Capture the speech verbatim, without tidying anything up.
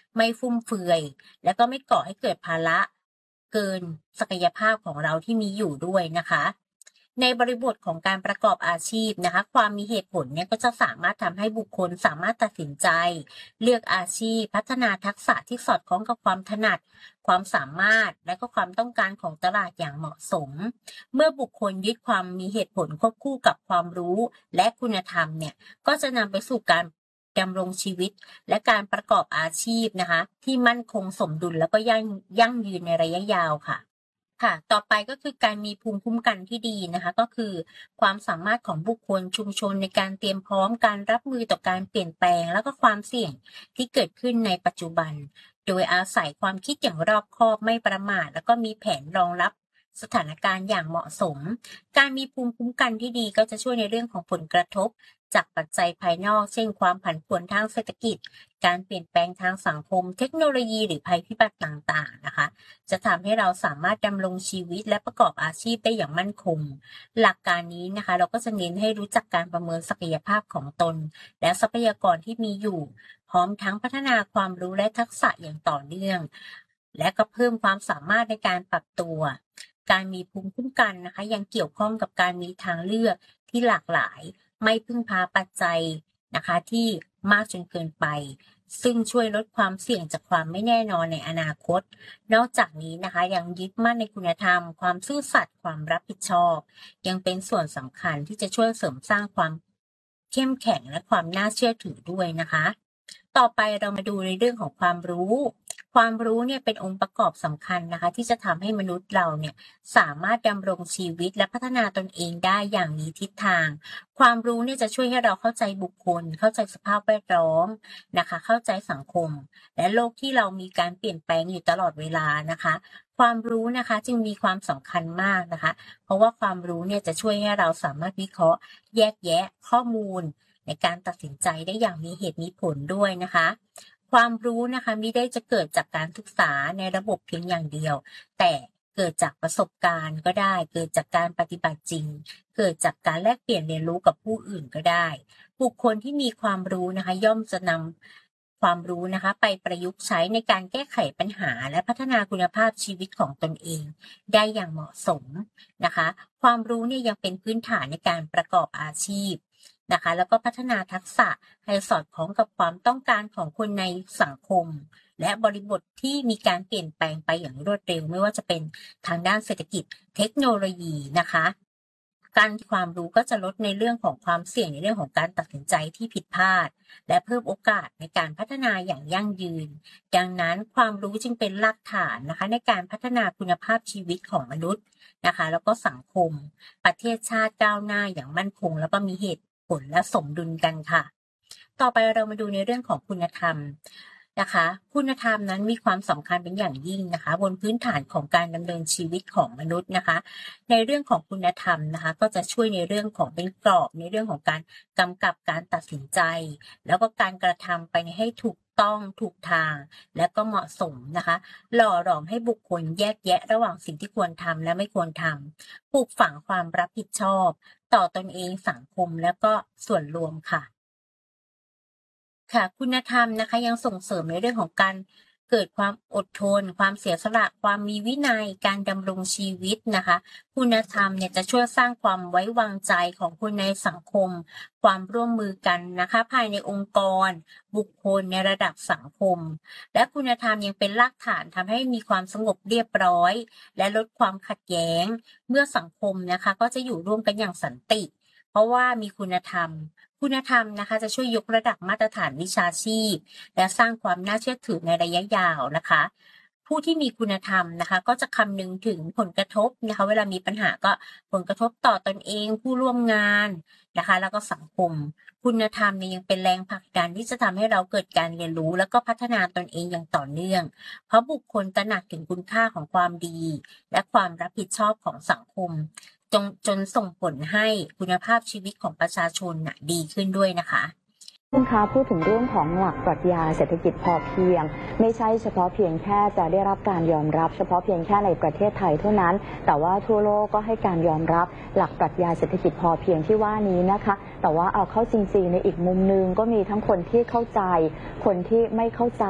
ไม่ฟุ่มเฟือยและก็ไม่ก่อให้เกิดภาระเกินศักยภาพของเราที่มีอยู่ด้วยนะคะในบริบทของการประกอบอาชีพนะคะความมีเหตุผลเนี่ยก็จะสามารถทำให้บุคคลสามารถตัดสินใจเลือกอาชีพพัฒนาทักษะที่สอดคล้องกับความถนัดความสามารถและก็ความต้องการของตลาดอย่างเหมาะสมเมื่อบุคคลยึดความมีเหตุผลควบคู่กับความรู้และคุณธรรมเนี่ยก็จะนำไปสู่การดำรงชีวิตและการประกอบอาชีพนะคะที่มั่นคงสมดุลแล้วก็ยั่งยั่งยืนในระยะยาวค่ะค่ะต่อไปก็คือการมีภูมิคุ้มกันที่ดีนะคะก็คือความสามารถของบุคคลชุมชนในการเตรียมพร้อมการรับมือต่อการเปลี่ยนแปลงแล้วก็ความเสี่ยงที่เกิดขึ้นในปัจจุบันโดยอาศัยความคิดอย่างรอบคอบไม่ประมาทแล้วก็มีแผนรองรับสถานการณ์อย่างเหมาะสมการมีภูมิคุ้มกันที่ดีก็จะช่วยในเรื่องของผลกระทบจากปัจจัยภายนอกเช่นความผันผวนทางเศรษฐกิจการเปลี่ยนแปลงทางสังคมเทคโนโลยีหรือภัยพิบัติต่างๆนะคะจะทำให้เราสามารถดำรงชีวิตและประกอบอาชีพได้อย่างมั่นคงหลักการนี้นะคะเราก็จะเน้นให้รู้จักการประเมินศักยภาพของตนและทรัพยากรที่มีอยู่พร้อมทั้งพัฒนาความรู้และทักษะอย่างต่อเนื่องและก็เพิ่มความสามารถในการปรับตัวการมีภูมิคุ้มกันนะคะยังเกี่ยวข้องกับการมีทางเลือกที่หลากหลายไม่พึ่งพาปัจจัยนะคะที่มากจนเกินไปซึ่งช่วยลดความเสี่ยงจากความไม่แน่นอนในอนาคตนอกจากนี้นะคะยังยึดมั่นในคุณธรรมความซื่อสัตย์ความรับผิดชอบยังเป็นส่วนสำคัญที่จะช่วยเสริมสร้างความเข้มแข็งและความน่าเชื่อถือด้วยนะคะต่อไปเรามาดูในเรื่องของความรู้ความรู้เนี่ยเป็นองค์ประกอบสำคัญนะคะที่จะทำให้มนุษย์เราเนี่ยสามารถดำรงชีวิตและพัฒนาตนเองได้อย่างมีทิศทางความรู้เนี่ยจะช่วยให้เราเข้าใจบุคคลเข้าใจสภาพแวดล้อมนะคะเข้าใจสังคมและโลกที่เรามีการเปลี่ยนแปลงอยู่ตลอดเวลานะคะความรู้นะคะจึงมีความสำคัญมากนะคะเพราะว่าความรู้เนี่ยจะช่วยให้เราสามารถวิเคราะห์แยกแยะข้อมูลในการตัดสินใจได้อย่างมีเหตุมีผลด้วยนะคะความรู้นะคะไม่ได้จะเกิดจากการศึกษาในระบบเพียงอย่างเดียวแต่เกิดจากประสบการณ์ก็ได้เกิดจากการปฏิบัติจริงเกิดจากการแลกเปลี่ยนเรียนรู้กับผู้อื่นก็ได้บุคคลที่มีความรู้นะคะย่อมจะนำความรู้นะคะไปประยุกต์ใช้ในการแก้ไขปัญหาและพัฒนาคุณภาพชีวิตของตนเองได้อย่างเหมาะสมนะคะความรู้เนี่ยยังเป็นพื้นฐานในการประกอบอาชีพนะคะแล้วก็พัฒนาทักษะให้สอดคล้องกับความต้องการของคนในสังคมและบริบทที่มีการเปลี่ยนแปลงไปอย่างรวดเร็วไม่ว่าจะเป็นทางด้านเศรษฐกิจเทคโนโลยีนะคะการความรู้ก็จะลดในเรื่องของความเสี่ยงในเรื่องของการตัดสินใจที่ผิดพลาดและเพิ่มโอกาสในการพัฒนาอย่างยั่งยืนดังนั้นความรู้จึงเป็นรากฐานนะคะในการพัฒนาคุณภาพชีวิตของมนุษย์นะคะแล้วก็สังคมประเทศชาติก้าวหน้าอย่างมั่นคงแล้วก็มีเหตุผลและสมดุลกันค่ะต่อไปเรามาดูในเรื่องของคุณธรรมนะคะคุณธรรมนั้นมีความสำคัญเป็นอย่างยิ่งนะคะบนพื้นฐานของการดำเนินชีวิตของมนุษย์นะคะในเรื่องของคุณธรรมนะคะก็จะช่วยในเรื่องของเป็นกรอบในเรื่องของการกำกับการตัดสินใจแล้วก็การกระทำไปให้ถูกต้องถูกทางและก็เหมาะสมนะคะหล่อหลอมให้บุคคลแยกแยะระหว่างสิ่งที่ควรทำและไม่ควรทำปลูกฝังความรับผิดชอบต่อตนเองสังคมและก็ส่วนรวมค่ะค่ะคุณธรรมนะคะยังส่งเสริมในเรื่องของการเกิดความอดทนความเสียสละความมีวินัยการดำรงชีวิตนะคะคุณธรรมเนี่ยจะช่วยสร้างความไว้วางใจของคนในสังคมความร่วมมือกันนะคะภายในองค์กรบุคคลในระดับสังคมและคุณธรรมยังเป็นรากฐานทำให้มีความสงบเรียบร้อยและลดความขัดแย้งเมื่อสังคมนะคะก็จะอยู่ร่วมกันอย่างสันติเพราะว่ามีคุณธรรมคุณธรรมนะคะจะช่วยยกระดับมาตรฐานวิชาชีพและสร้างความน่าเชื่อถือในระยะยาวนะคะผู้ที่มีคุณธรรมนะคะก็จะคำนึงถึงผลกระทบนะคะเวลามีปัญหาก็ผลกระทบต่อตนเองผู้ร่วมงานนะคะแล้วก็สังคมคุณธรรมเนี่ยยังเป็นแรงผลักดันที่จะทำให้เราเกิดการเรียนรู้แล้วก็พัฒนาตนเองอย่างต่อเนื่องเพราะบุคคลตระหนักถึงคุณค่าของความดีและความรับผิดชอบของสังคมจนจนส่งผลให้คุณภาพชีวิตของประชาชนน่ะดีขึ้นด้วยนะคะคุณคะพูดถึงเรื่องของหลักปรัชญาเศรษฐกิจพอเพียงไม่ใช่เฉพาะเพียงแค่จะได้รับการยอมรับเฉพาะเพียงแค่ในประเทศไทยเท่านั้นแต่ว่าทั่วโลกก็ให้การยอมรับหลักปรัชญาเศรษฐกิจพอเพียงที่ว่านี้นะคะแต่ว่าเอาเข้าจริงๆในอีกมุมนึงก็มีทั้งคนที่เข้าใจคนที่ไม่เข้าใจ